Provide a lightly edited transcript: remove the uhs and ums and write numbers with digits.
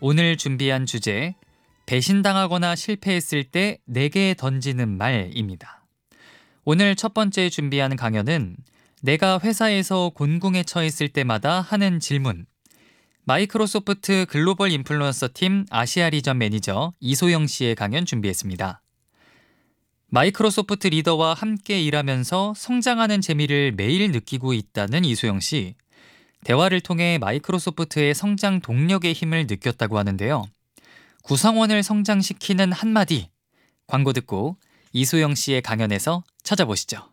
오늘 준비한 주제, 배신당하거나 실패했을 때 내게 던지는 말입니다. 오늘 첫 번째 준비한 강연은 내가 회사에서 곤궁에 처했을 때마다 하는 질문. 마이크로소프트 글로벌 인플루언서 팀 아시아 리전 매니저 이소영 씨의 강연 준비했습니다. 마이크로소프트 리더와 함께 일하면서 성장하는 재미를 매일 느끼고 있다는 이소영 씨. 대화를 통해 마이크로소프트의 성장 동력의 힘을 느꼈다고 하는데요. 구성원을 성장시키는 한마디. 광고 듣고 이소영 씨의 강연에서 찾아보시죠.